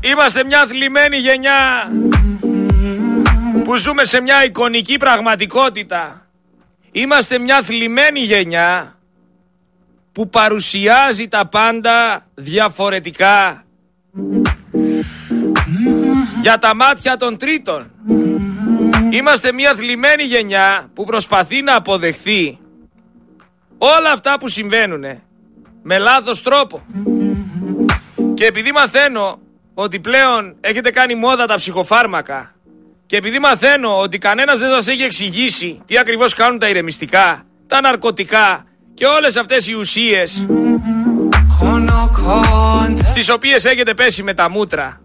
Είμαστε μια θλιμμένη γενιά που ζούμε σε μια εικονική πραγματικότητα. Είμαστε μια θλιμμένη γενιά που παρουσιάζει τα πάντα διαφορετικά για τα μάτια των τρίτων. Είμαστε μια θλιμμένη γενιά που προσπαθεί να αποδεχθεί όλα αυτά που συμβαίνουν με λάθος τρόπο. Και επειδή μαθαίνω ότι πλέον έχετε κάνει μόδα τα ψυχοφάρμακα και επειδή μαθαίνω ότι κανένας δεν σας έχει εξηγήσει τι ακριβώς κάνουν τα ηρεμιστικά, τα ναρκωτικά και όλες αυτές οι ουσίες στις οποίες έχετε πέσει με τα μούτρα,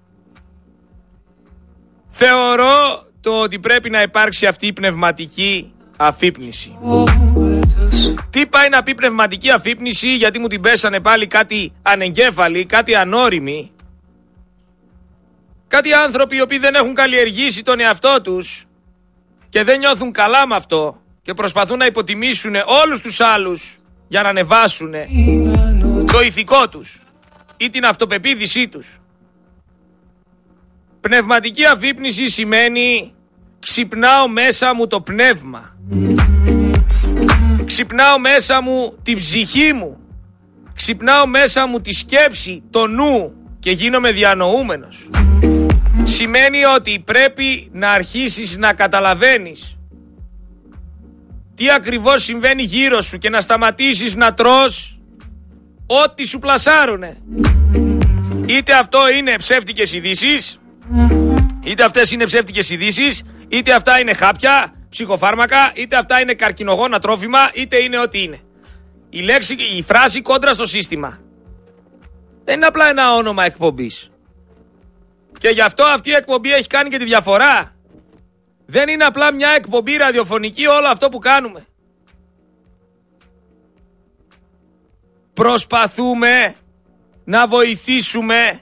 θεωρώ το ότι πρέπει να υπάρξει αυτή η πνευματική αφύπνιση. Τι πάει να πει πνευματική αφύπνιση? Γιατί μου την πέσανε πάλι κάτι ανεγκέφαλοι, κάτι ανώριμοι, κάτι άνθρωποι οι οποίοι δεν έχουν καλλιεργήσει τον εαυτό τους και δεν νιώθουν καλά με αυτό και προσπαθούν να υποτιμήσουν όλους τους άλλους για να ανεβάσουν το ηθικό τους ή την αυτοπεποίθησή τους. Πνευματική αφύπνιση σημαίνει ξυπνάω μέσα μου το πνεύμα. Ξυπνάω μέσα μου την ψυχή μου. Ξυπνάω μέσα μου τη σκέψη, το νου και γίνομαι διανοούμενος. Σημαίνει ότι πρέπει να αρχίσεις να καταλαβαίνεις τι ακριβώς συμβαίνει γύρω σου και να σταματήσεις να τρως ό,τι σου πλασάρουνε. Είτε αυτό είναι ψεύτικες ειδήσεις, είτε αυτές είναι ψεύτικες ειδήσεις, είτε αυτά είναι χάπια, ψυχοφάρμακα, είτε αυτά είναι καρκινογόνα τρόφιμα, είτε είναι ό,τι είναι. Η φράση κόντρα στο σύστημα δεν είναι απλά ένα όνομα εκπομπής. Και γι' αυτό αυτή η εκπομπή έχει κάνει και τη διαφορά. Δεν είναι απλά μια εκπομπή ραδιοφωνική όλο αυτό που κάνουμε. Προσπαθούμε να βοηθήσουμε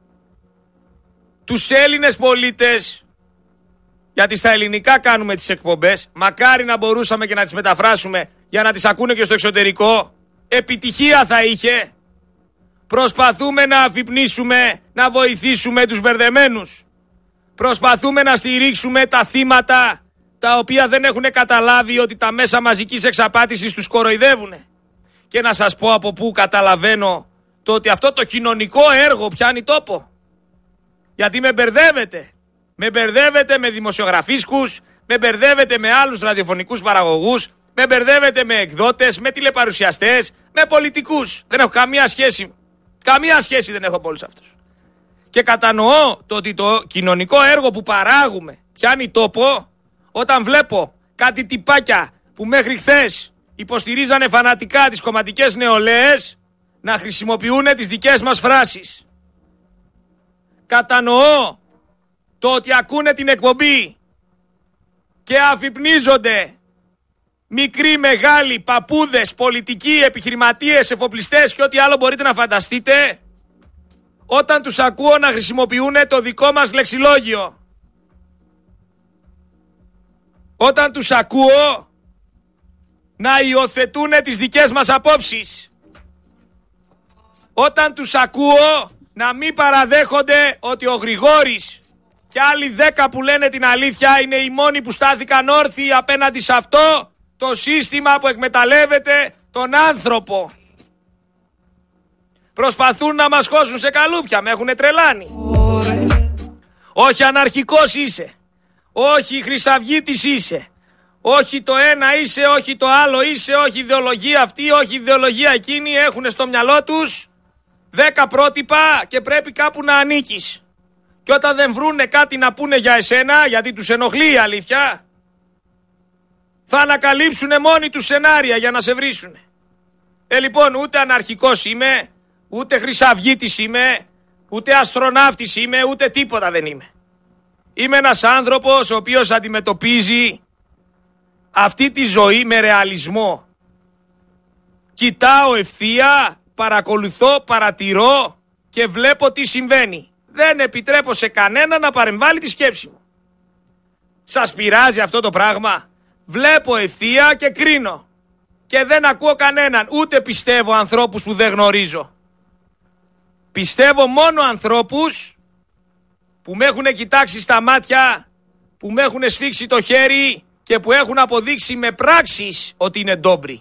τους Έλληνες πολίτες, γιατί στα ελληνικά κάνουμε τις εκπομπές. Μακάρι να μπορούσαμε και να τις μεταφράσουμε για να τις ακούνε και στο εξωτερικό. Επιτυχία θα είχε. Προσπαθούμε να αφυπνίσουμε, να βοηθήσουμε τους μπερδεμένους. Προσπαθούμε να στηρίξουμε τα θύματα τα οποία δεν έχουν καταλάβει ότι τα μέσα μαζικής εξαπάτησης τους κοροϊδεύουν. Και να σας πω από πού καταλαβαίνω το ότι αυτό το κοινωνικό έργο πιάνει τόπο. Γιατί με μπερδεύετε. Με μπερδεύετε με δημοσιογραφίσκους, με μπερδεύετε με άλλους ραδιοφωνικούς παραγωγούς, με μπερδεύετε με εκδότες, με τηλεπαρουσιαστές, με πολιτικούς. Δεν έχω καμία σχέση. Καμία σχέση δεν έχω από όλους αυτούς. Και κατανοώ το ότι το κοινωνικό έργο που παράγουμε πιάνει τόπο όταν βλέπω κάτι τυπάκια που μέχρι χθες υποστηρίζανε φανατικά τις κομματικές νεολαίες να χρησιμοποιούν τις δικές μας φράσεις. Κατανοώ το ότι ακούνε την εκπομπή και αφυπνίζονται μικροί, μεγάλοι, παππούδες, πολιτικοί, επιχειρηματίες, εφοπλιστές και ό,τι άλλο μπορείτε να φανταστείτε, όταν τους ακούω να χρησιμοποιούν το δικό μας λεξιλόγιο. Όταν τους ακούω να υιοθετούν τις δικές μας απόψεις. Όταν τους ακούω να μην παραδέχονται ότι ο Γρηγόρης και άλλοι 10 που λένε την αλήθεια είναι οι μόνοι που στάθηκαν όρθιοι απέναντι σε αυτό το σύστημα που εκμεταλλεύεται τον άνθρωπο. Προσπαθούν να μας χώσουν σε καλούπια, με έχουνε τρελάνει. Όχι αναρχικός είσαι, όχι χρυσαυγίτης είσαι, όχι το ένα είσαι, όχι το άλλο είσαι, όχι ιδεολογία αυτή, όχι ιδεολογία εκείνη. Έχουνε στο μυαλό τους 10 πρότυπα και πρέπει κάπου να ανήκεις. Και όταν δεν βρούνε κάτι να πούνε για εσένα, γιατί τους ενοχλεί η αλήθεια, θα ανακαλύψουν μόνοι τους σενάρια για να σε βρίσουν. Λοιπόν, ούτε αναρχικός είμαι, ούτε χρυσαυγίτης είμαι, ούτε αστροναύτης είμαι, ούτε τίποτα δεν είμαι. Είμαι ένας άνθρωπος ο οποίος αντιμετωπίζει αυτή τη ζωή με ρεαλισμό. Κοιτάω ευθεία, παρακολουθώ, παρατηρώ και βλέπω τι συμβαίνει. Δεν επιτρέπω σε κανένα να παρεμβάλλει τη σκέψη μου. Σας πειράζει αυτό το πράγμα? Βλέπω ευθεία και κρίνω. Και δεν ακούω κανέναν, ούτε πιστεύω ανθρώπους που δεν γνωρίζω. Πιστεύω μόνο ανθρώπους που με έχουν κοιτάξει στα μάτια, που με έχουν σφίξει το χέρι και που έχουν αποδείξει με πράξεις ότι είναι ντόμπροι.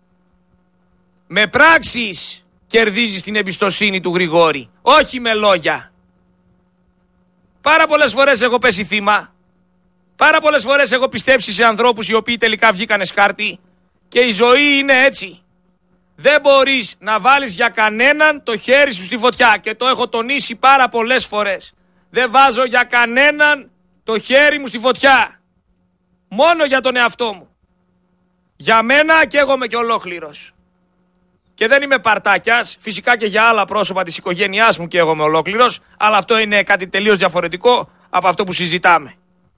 Με πράξεις κερδίζεις την εμπιστοσύνη του Γρηγόρη, όχι με λόγια. Πάρα πολλές φορές έχω πέσει θύμα. Πάρα πολλές φορές έχω πιστέψει σε ανθρώπους οι οποίοι τελικά βγήκανε σκάρτη και η ζωή είναι έτσι. Δεν μπορείς να βάλεις για κανέναν το χέρι σου στη φωτιά και το έχω τονίσει πάρα πολλές φορές. Δεν βάζω για κανέναν το χέρι μου στη φωτιά. Μόνο για τον εαυτό μου. Για μένα καίγομαι και ολόκληρος. Και δεν είμαι παρτάκιας, φυσικά και για άλλα πρόσωπα της οικογένειάς μου καίγομαι ολόκληρος, αλλά αυτό είναι κάτι τελείως διαφορετικό από αυτό που συζητάμε.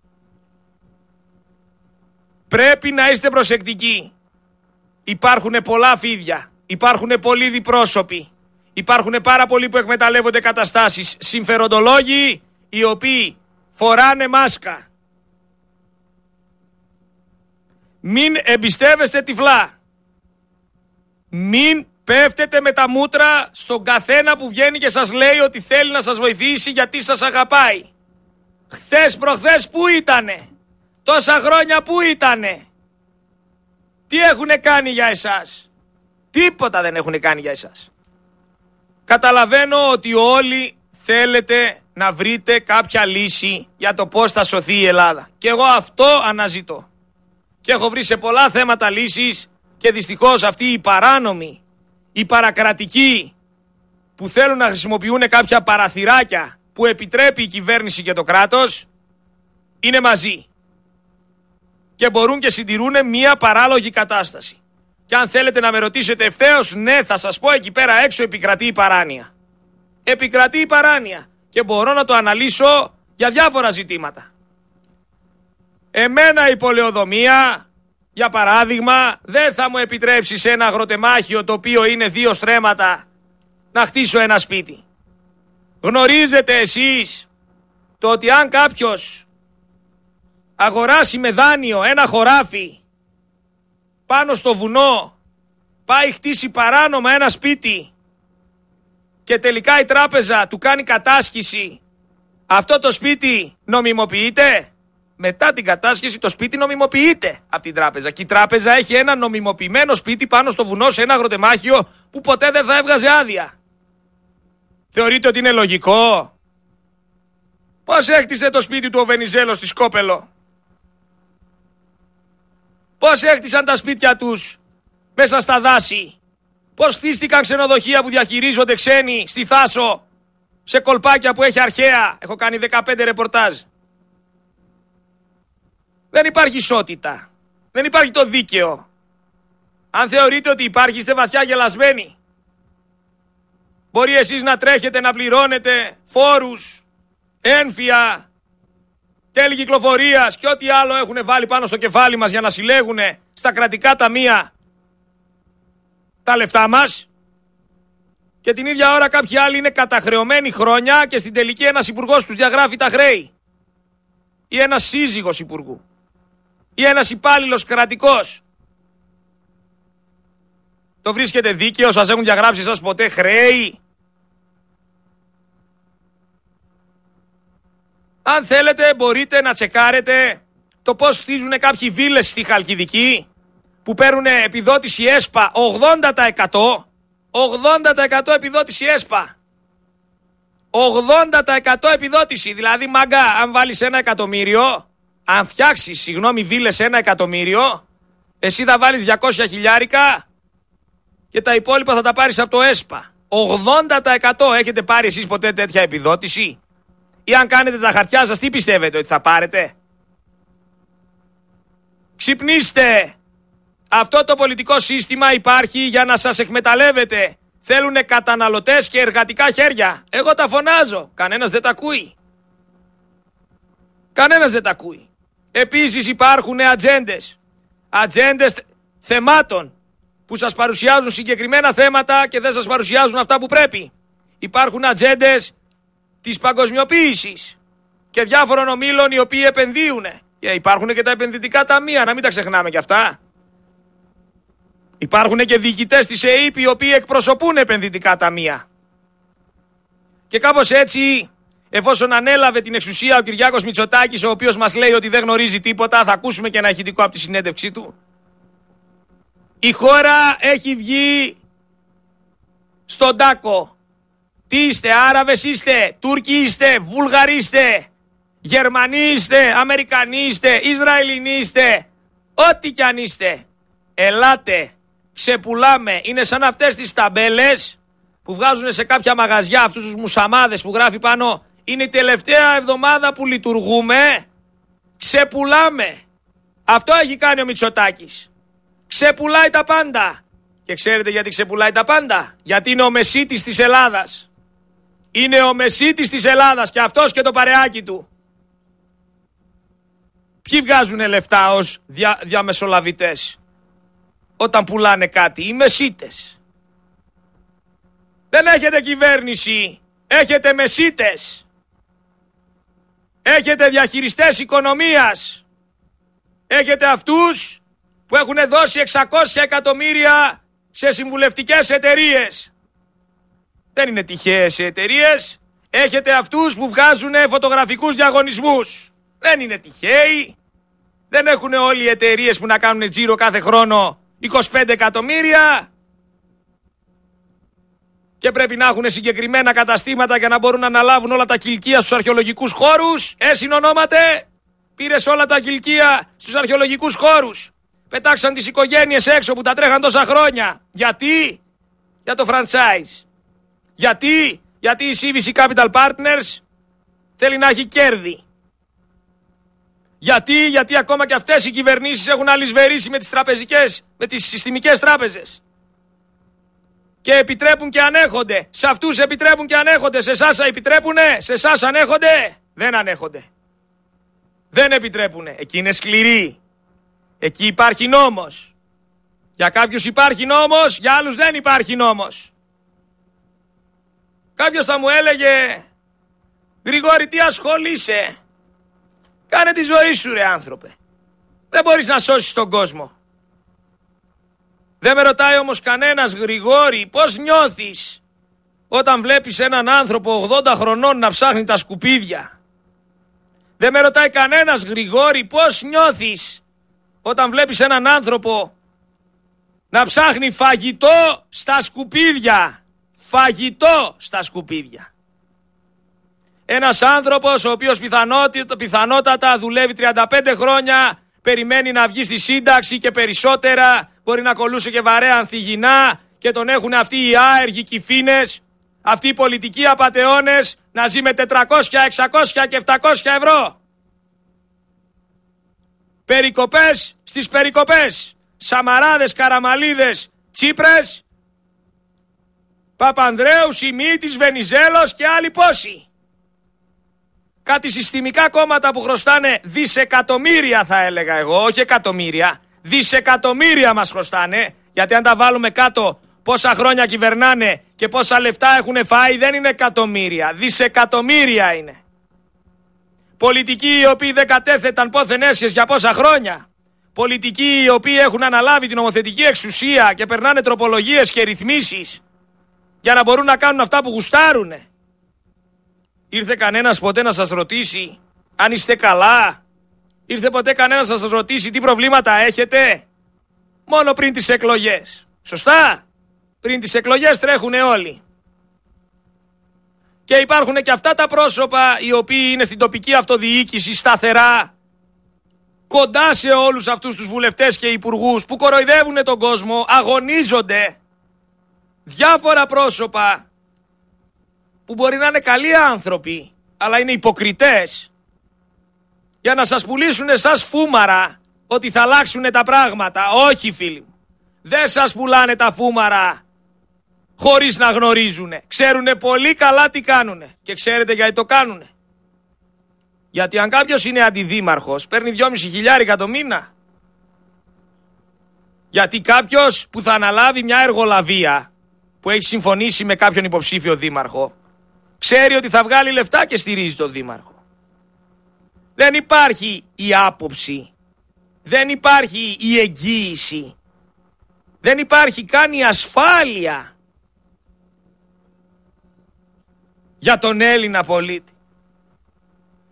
Πρέπει να είστε προσεκτικοί. Υπάρχουν πολλά φίδια, υπάρχουν πολλοί διπρόσωποι, υπάρχουν πάρα πολλοί που εκμεταλλεύονται καταστάσεις, συμφεροντολόγοι οι οποίοι φοράνε μάσκα. Μην εμπιστεύεστε τυφλά. Μην πέφτετε με τα μούτρα στον καθένα που βγαίνει και σας λέει ότι θέλει να σας βοηθήσει γιατί σας αγαπάει. Χθες προχθές πού ήτανε? Τόσα χρόνια πού ήτανε? Τι έχουνε κάνει για εσάς? Τίποτα δεν έχουνε κάνει για εσάς. Καταλαβαίνω ότι όλοι θέλετε να βρείτε κάποια λύση για το πώς θα σωθεί η Ελλάδα. Και εγώ αυτό αναζητώ. Και έχω βρει σε πολλά θέματα λύσεις και δυστυχώς αυτοί οι παράνομοι, οι παρακρατικοί που θέλουν να χρησιμοποιούν κάποια παραθυράκια που επιτρέπει η κυβέρνηση και το κράτος είναι μαζί. Και μπορούν και συντηρούν μια παράλογη κατάσταση. Και αν θέλετε να με ρωτήσετε ευθέως, ναι, θα σας πω εκεί πέρα έξω επικρατεί η παράνοια. Επικρατεί η παράνοια και μπορώ να το αναλύσω για διάφορα ζητήματα. Εμένα η πολεοδομία, για παράδειγμα, δεν θα μου επιτρέψει σε ένα αγροτεμάχιο το οποίο είναι 2 στρέμματα να χτίσω ένα σπίτι. Γνωρίζετε εσείς το ότι αν κάποιος αγοράσει με δάνειο ένα χωράφι πάνω στο βουνό, πάει χτίσει παράνομα ένα σπίτι και τελικά η τράπεζα του κάνει κατάσχεση, αυτό το σπίτι νομιμοποιείται? Μετά την κατάσχεση το σπίτι νομιμοποιείται από την τράπεζα και η τράπεζα έχει ένα νομιμοποιημένο σπίτι πάνω στο βουνό σε ένα αγροτεμάχιο που ποτέ δεν θα έβγαζε άδεια. Θεωρείτε ότι είναι λογικό? Πώς έκτισε το σπίτι του ο Βενιζέλος στη Σκόπελο? Πώς έκτισαν τα σπίτια τους μέσα στα δάση? Πώς χτίστηκαν ξενοδοχεία που διαχειρίζονται ξένοι στη Θάσο σε κολπάκια που έχει αρχαία? Έχω κάνει 15 ρεπορτάζ. Δεν υπάρχει ισότητα. Δεν υπάρχει το δίκαιο. Αν θεωρείτε ότι υπάρχει, είστε βαθιά γελασμένοι. Μπορεί εσείς να τρέχετε να πληρώνετε φόρους, ένφια, τέλη κυκλοφορίας και ό,τι άλλο έχουν βάλει πάνω στο κεφάλι μας για να συλλέγουν στα κρατικά ταμεία τα λεφτά μας. Και την ίδια ώρα κάποιοι άλλοι είναι καταχρεωμένοι χρόνια και στην τελική ένας υπουργός τους διαγράφει τα χρέη. Ή ένας σύζυγος υπουργού. Ή ένας υπάλληλος κρατικός. Το βρίσκετε δίκαιο? Σας έχουν διαγράψει εσάς ποτέ χρέη? Αν θέλετε μπορείτε να τσεκάρετε το πώς χτίζουν κάποιοι βίλες στη Χαλκιδική που παίρνουν επιδότηση ΕΣΠΑ 80%. 80% επιδότηση ΕΣΠΑ. 80% επιδότηση. Δηλαδή μάγκα, αν βάλεις 1 εκατομμύριο, αν φτιάξεις, βίλες 1 εκατομμύριο, εσύ θα βάλεις 200 χιλιάρικα και τα υπόλοιπα θα τα πάρεις από το ΕΣΠΑ. 80% έχετε πάρει εσείς ποτέ τέτοια επιδότηση? Ή αν κάνετε τα χαρτιά σας, τι πιστεύετε ότι θα πάρετε? Ξυπνήστε! Αυτό το πολιτικό σύστημα υπάρχει για να σας εκμεταλλεύετε. Θέλουνε καταναλωτές και εργατικά χέρια. Εγώ τα φωνάζω. Κανένας δεν τα ακούει. Κανένας δεν τα ακούει. Επίσης υπάρχουν ατζέντες. Ατζέντες θεμάτων που σας παρουσιάζουν συγκεκριμένα θέματα και δεν σας παρουσιάζουν αυτά που πρέπει. Υπάρχουν ατζέντες της παγκοσμιοποίησης και διάφορων ομίλων οι οποίοι επενδύουν. Και υπάρχουν και τα επενδυτικά ταμεία, να μην τα ξεχνάμε κι αυτά. Υπάρχουν και διοικητές της ΕΕΠ οι οποίοι εκπροσωπούν επενδυτικά ταμεία. Και κάπως έτσι εφόσον ανέλαβε την εξουσία ο Κυριάκος Μητσοτάκης, ο οποίος μας λέει ότι δεν γνωρίζει τίποτα, θα ακούσουμε και ένα ηχητικό από τη συνέντευξή του. Η χώρα έχει βγει στον τάκο. Τι είστε, Άραβες είστε, Τούρκοι είστε, Βούλγαροι είστε, Γερμανοί είστε, Αμερικανοί είστε, Ισραηλινοί είστε, ό,τι κι αν είστε. Ελάτε, ξεπουλάμε. Είναι σαν αυτές τις ταμπέλες που βγάζουν σε κάποια μαγαζιά, αυτούς τους μουσαμάδες που γράφει πάνω, είναι η τελευταία εβδομάδα που λειτουργούμε, ξεπουλάμε. Αυτό έχει κάνει ο Μητσοτάκης. Ξεπουλάει τα πάντα. Και ξέρετε γιατί ξεπουλάει τα πάντα? Γιατί είναι ο μεσίτης της Ελλάδας. Είναι ο μεσίτης της Ελλάδας και αυτός και το παρεάκι του. Ποιοι βγάζουν λεφτά ως διαμεσολαβητές όταν πουλάνε κάτι? Οι μεσίτες. Δεν έχετε κυβέρνηση, έχετε μεσίτες. Έχετε διαχειριστές οικονομίας. Έχετε αυτούς που έχουν δώσει 600 εκατομμύρια σε συμβουλευτικές εταιρείες. Δεν είναι τυχαίες οι εταιρείες. Έχετε αυτούς που βγάζουν φωτογραφικούς διαγωνισμούς. Δεν είναι τυχαίοι. Δεν έχουν όλοι οι εταιρείες που να κάνουν τζίρο κάθε χρόνο 25 εκατομμύρια. Και πρέπει να έχουν συγκεκριμένα καταστήματα για να μπορούν να αναλάβουν όλα τα κηλικεία στους αρχαιολογικούς χώρους. Συνονόματε. Πήρες όλα τα κηλικεία στους αρχαιολογικούς χώρους. Πετάξαν τις οικογένειες έξω που τα τρέχαν τόσα χρόνια. Γιατί? Για το franchise. Γιατί? Γιατί η CVC Capital Partners θέλει να έχει κέρδη. Γιατί ακόμα και αυτές οι κυβερνήσεις έχουν αλυσβερίσει με τις τραπεζικές, με τις συστημικές τράπεζες. Και επιτρέπουν και ανέχονται. Σε αυτούς επιτρέπουν και ανέχονται. Σε εσάς επιτρέπουνε? Σε εσάς ανέχονται? Δεν ανέχονται. Δεν επιτρέπουνε. Εκεί είναι σκληροί. Εκεί υπάρχει νόμος. Για κάποιους υπάρχει νόμος, για άλλους δεν υπάρχει νόμος. Κάποιος θα μου έλεγε, Γρηγόρη, τι ασχολείσαι? Κάνε τη ζωή σου, ρε άνθρωπε. Δεν μπορείς να σώσεις τον κόσμο. Δεν με ρωτάει όμως κανένας, Γρηγόρη, πώς νιώθεις όταν βλέπεις έναν άνθρωπο 80 χρονών να ψάχνει τα σκουπίδια? Δεν με ρωτάει κανένας, Γρηγόρη, πώς νιώθεις όταν βλέπεις έναν άνθρωπο να ψάχνει φαγητό στα σκουπίδια? Φαγητό στα σκουπίδια. Ένας άνθρωπος ο οποίος πιθανότατα δουλεύει 35 χρόνια, περιμένει να βγει στη σύνταξη και περισσότερα, μπορεί να κολούσε και βαρέα ανθυγινά και τον έχουν αυτοί οι άεργοι κυφίνες, αυτοί οι πολιτικοί απατεώνες να ζει με 400, 600 και 700 ευρώ. Περικοπές στις περικοπές. Σαμαράδες, Καραμαλίδες, Τσίπρες, Παπανδρέου, Σιμίτης, Βενιζέλος και άλλοι πόσοι. Κάτι συστημικά κόμματα που χρωστάνε δισεκατομμύρια, θα έλεγα εγώ, όχι εκατομμύρια. Δισεκατομμύρια μας χρωστάνε, γιατί αν τα βάλουμε κάτω πόσα χρόνια κυβερνάνε και πόσα λεφτά έχουν φάει, δεν είναι εκατομμύρια, δισεκατομμύρια είναι. Πολιτικοί οι οποίοι δεν κατέθεταν πόθεν έσχες για πόσα χρόνια. Πολιτικοί οι οποίοι έχουν αναλάβει την νομοθετική εξουσία και περνάνε τροπολογίες και ρυθμίσεις για να μπορούν να κάνουν αυτά που γουστάρουνε. Ήρθε κανένας ποτέ να σας ρωτήσει αν είστε καλά? Ήρθε ποτέ κανένας να σας ρωτήσει τι προβλήματα έχετε? Μόνο πριν τις εκλογές. Σωστά? Πριν τις εκλογές τρέχουνε όλοι. Και υπάρχουν και αυτά τα πρόσωπα οι οποίοι είναι στην τοπική αυτοδιοίκηση σταθερά, κοντά σε όλους αυτούς τους βουλευτές και υπουργούς που κοροϊδεύουν τον κόσμο, αγωνίζονται. Διάφορα πρόσωπα που μπορεί να είναι καλοί άνθρωποι, αλλά είναι υποκριτές, για να σας πουλήσουν εσάς φούμαρα ότι θα αλλάξουν τα πράγματα. Όχι, φίλοι μου. Δεν σας πουλάνε τα φούμαρα χωρίς να γνωρίζουνε. Ξέρουνε πολύ καλά τι κάνουνε. Και ξέρετε γιατί το κάνουνε? Γιατί αν κάποιος είναι αντιδήμαρχος, παίρνει 2.500 το μήνα. Γιατί κάποιος που θα αναλάβει μια εργολαβία που έχει συμφωνήσει με κάποιον υποψήφιο δήμαρχο, ξέρει ότι θα βγάλει λεφτά και στηρίζει τον δήμαρχο. Δεν υπάρχει η άποψη, δεν υπάρχει η εγγύηση, δεν υπάρχει καν η ασφάλεια για τον Έλληνα πολίτη.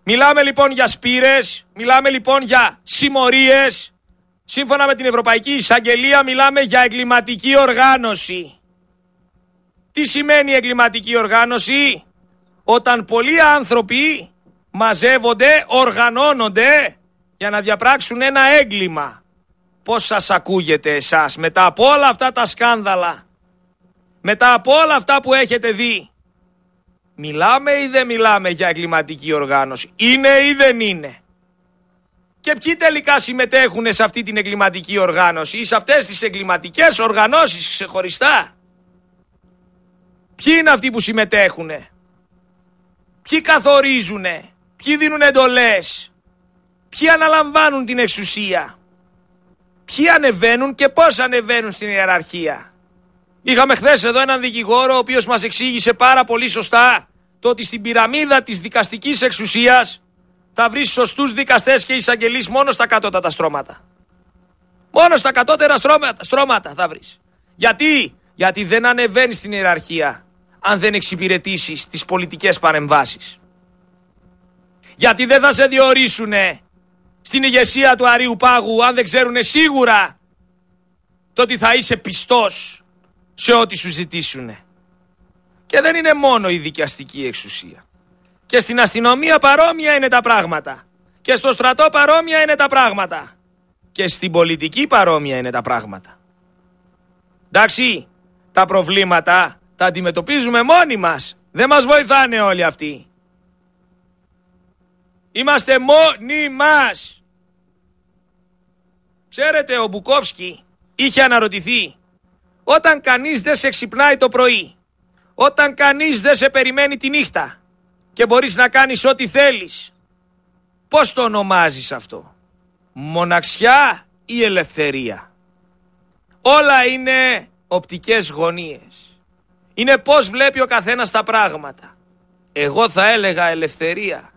Μιλάμε λοιπόν για σπήρες, μιλάμε λοιπόν για συμμορίες. Σύμφωνα με την Ευρωπαϊκή Εισαγγελία μιλάμε για εγκληματική οργάνωση. Τι σημαίνει εγκληματική οργάνωση? Όταν πολλοί άνθρωποι μαζεύονται, οργανώνονται για να διαπράξουν ένα έγκλημα. Πώς σας ακούγεται εσάς μετά από όλα αυτά τα σκάνδαλα, μετά από όλα αυτά που έχετε δει? Μιλάμε ή δεν μιλάμε για εγκληματική οργάνωση? Είναι ή δεν είναι? Και ποιοι τελικά συμμετέχουν σε αυτή την εγκληματική οργάνωση ή σε αυτές τις εγκληματικές οργανώσεις ξεχωριστά? Ποιοι είναι αυτοί που συμμετέχουν? Ποιοι καθορίζουνε? Ποιοι δίνουν εντολές? Ποιοι αναλαμβάνουν την εξουσία? Ποιοι ανεβαίνουν και πώς ανεβαίνουν στην ιεραρχία? Είχαμε χθες εδώ έναν δικηγόρο ο οποίος μας εξήγησε πάρα πολύ σωστά το ότι στην πυραμίδα της δικαστικής εξουσίας θα βρεις σωστούς δικαστές και εισαγγελείς μόνο στα κατώτατα στρώματα. Μόνο στα κατώτερα στρώματα θα βρεις. Γιατί δεν ανεβαίνεις στην ιεραρχία αν δεν εξυπηρετήσεις τις πολιτικές παρεμβάσεις. Γιατί δεν θα σε διορίσουνε στην ηγεσία του Αρείου Πάγου αν δεν ξέρουνε σίγουρα το ότι θα είσαι πιστός σε ό,τι σου ζητήσουνε. Και δεν είναι μόνο η δικαστική εξουσία. Και στην αστυνομία παρόμοια είναι τα πράγματα. Και στο στρατό παρόμοια είναι τα πράγματα. Και στην πολιτική παρόμοια είναι τα πράγματα. Εντάξει, τα προβλήματα τα αντιμετωπίζουμε μόνοι μας. Δεν μας βοηθάνε όλοι αυτοί. Είμαστε μόνοι μας. Ξέρετε, ο Μπουκόφσκι είχε αναρωτηθεί, όταν κανείς δεν σε ξυπνάει το πρωί, όταν κανείς δεν σε περιμένει τη νύχτα και μπορείς να κάνεις ό,τι θέλεις, πώς το ονομάζεις αυτό? Μοναξιά ή ελευθερία? Όλα είναι οπτικές γωνίες. Είναι πώς βλέπει ο καθένας τα πράγματα. Εγώ θα έλεγα ελευθερία.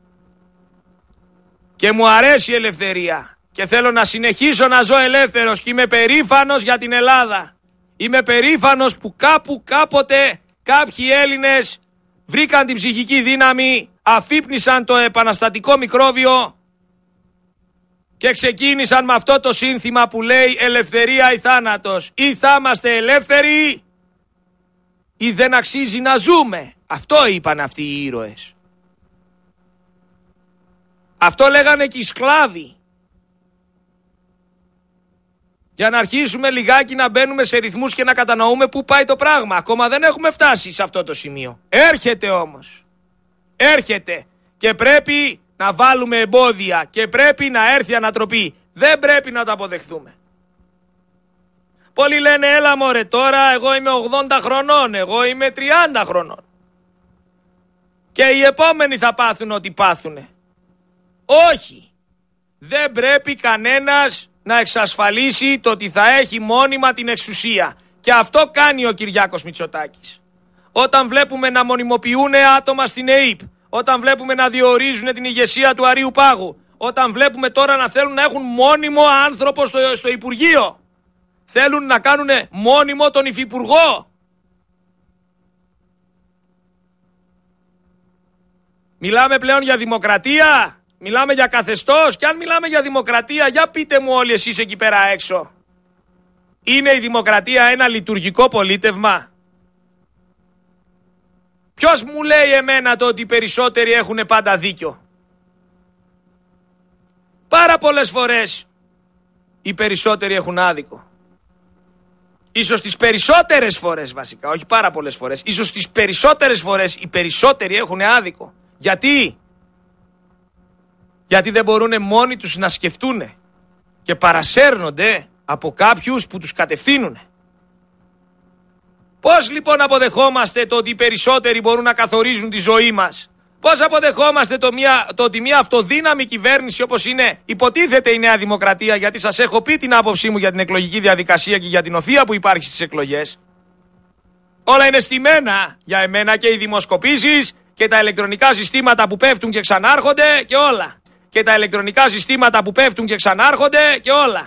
Και μου αρέσει η ελευθερία. Και θέλω να συνεχίσω να ζω ελεύθερος και είμαι περήφανος για την Ελλάδα. Είμαι περήφανος που κάποτε κάποιοι Έλληνες βρήκαν την ψυχική δύναμη, αφύπνισαν το επαναστατικό μικρόβιο και ξεκίνησαν με αυτό το σύνθημα που λέει ελευθερία ή θάνατος. Ή θα είμαστε ελεύθεροι ή δεν αξίζει να ζούμε. Αυτό είπαν αυτοί οι ήρωες. Αυτό λέγανε και οι σκλάβοι. Για να αρχίσουμε λιγάκι να μπαίνουμε σε ρυθμούς και να κατανοούμε πού πάει το πράγμα. Ακόμα δεν έχουμε φτάσει σε αυτό το σημείο. Έρχεται όμως. Έρχεται. Και πρέπει να βάλουμε εμπόδια. Και πρέπει να έρθει ανατροπή. Δεν πρέπει να το αποδεχθούμε. Πολλοί λένε έλα μωρέ τώρα εγώ είμαι 80 χρονών. Εγώ είμαι 30 χρονών. Και οι επόμενοι θα πάθουν ό,τι πάθουνε. Όχι. Δεν πρέπει κανένας να εξασφαλίσει το ότι θα έχει μόνιμα την εξουσία. Και αυτό κάνει ο Κυριάκος Μητσοτάκης. Όταν βλέπουμε να μονιμοποιούν άτομα στην ΕΥΠ, όταν βλέπουμε να διορίζουν την ηγεσία του Αρείου Πάγου, όταν βλέπουμε τώρα να θέλουν να έχουν μόνιμο άνθρωπο στο Υπουργείο, θέλουν να κάνουν μόνιμο τον Υφυπουργό. Μιλάμε πλέον για δημοκρατία. Μιλάμε για καθεστώς. Και αν μιλάμε για δημοκρατία, για πείτε μου όλοι εσείς εκεί πέρα έξω, είναι η δημοκρατία ένα λειτουργικό πολίτευμα? Ποιος μου λέει εμένα το ότι οι περισσότεροι έχουν πάντα δίκιο? Πάρα πολλές φορές οι περισσότεροι έχουν άδικο. Ίσως τις περισσότερες φορές βασικά, όχι πάρα πολλές φορές, ίσως τις περισσότερες φορές οι περισσότεροι έχουν άδικο. Γιατί δεν μπορούν μόνοι τους να σκεφτούν και παρασέρνονται από κάποιους που τους κατευθύνουν. Πώς λοιπόν αποδεχόμαστε το ότι οι περισσότεροι μπορούν να καθορίζουν τη ζωή μας? Πώς αποδεχόμαστε το ότι μια αυτοδύναμη κυβέρνηση όπως είναι, υποτίθεται η Νέα Δημοκρατία, γιατί σας έχω πει την άποψή μου για την εκλογική διαδικασία και για την οθεία που υπάρχει στις εκλογές. Όλα είναι στημένα για εμένα, και οι δημοσκοπήσεις και τα ηλεκτρονικά συστήματα που πέφτουν και ξανάρχονται και όλα. Και τα ηλεκτρονικά συστήματα που πέφτουν και ξανάρχονται και όλα.